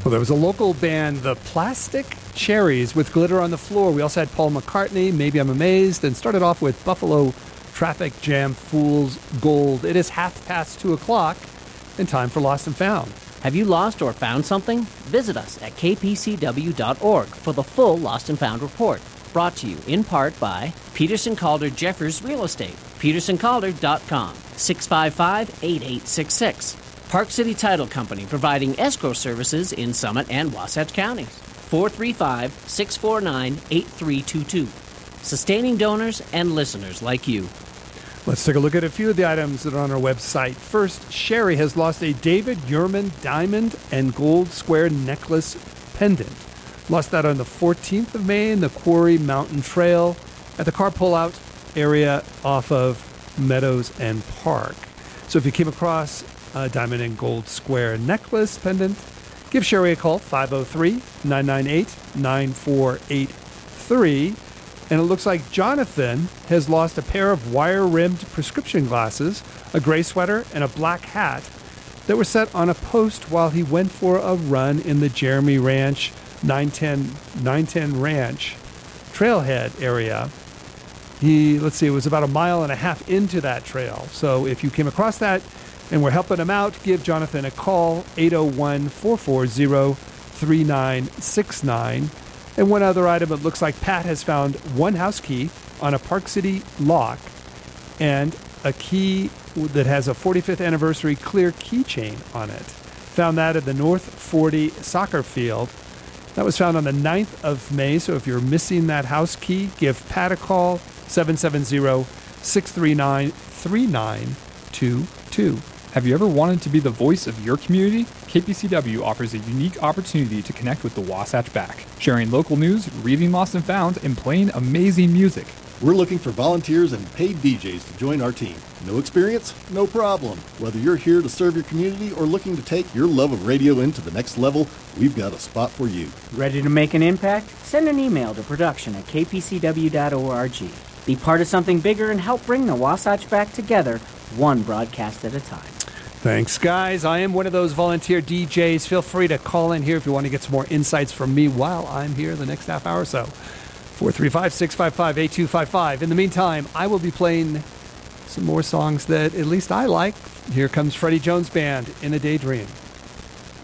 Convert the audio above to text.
Well, there was a local band, the Plastic Cherries, with Glitter on the Floor. We also had Paul McCartney, Maybe I'm Amazed, and started off with Buffalo Traffic Jam, Fool's Gold. It is 2:30 and time for Lost and Found. Have you lost or found something? Visit us at kpcw.org for the full Lost and Found report. Brought to you in part by Peterson Calder Jeffers Real Estate. PetersonCalder.com. 655-8866. Park City Title Company, providing escrow services in Summit and Wasatch counties. 435-649-8322. Sustaining donors and listeners like you. Let's take a look at a few of the items that are on our website. First, Sherry has lost a David Yurman diamond and gold square necklace pendant. Lost that on the 14th of May in the Quarry Mountain Trail at the car pullout area off of Meadows and Park. So if you came across a diamond and gold square necklace pendant, give Sherry a call, 503-998-9483. And it looks like Jonathan has lost a pair of wire-rimmed prescription glasses, a gray sweater, and a black hat that were set on a post while he went for a run in the Jeremy Ranch 910 Ranch trailhead area. It was about 1.5 miles into that trail. So if you came across that and we're helping him out, give Jonathan a call, 801-440-3969. And one other item, it looks like Pat has found one house key on a Park City lock and a key that has a 45th anniversary clear keychain on it. Found that at the North 40 soccer field. That was found on the 9th of May, so if you're missing that house key, give Pat a call, 770-639-3922. Have you ever wanted to be the voice of your community? KPCW offers a unique opportunity to connect with the Wasatch Back, sharing local news, reading Lost and Found, and playing amazing music. We're looking for volunteers and paid DJs to join our team. No experience? No problem. Whether you're here to serve your community or looking to take your love of radio into the next level, we've got a spot for you. Ready to make an impact? Send an email to production@kpcw.org. Be part of something bigger and help bring the Wasatch Back together, one broadcast at a time. Thanks, guys. I am one of those volunteer DJs. Feel free to call in here if you want to get some more insights from me while I'm here the next half hour or so. 435-655-8255. In the meantime, I will be playing some more songs that at least I like. Here comes Freddie Jones Band, In a Daydream.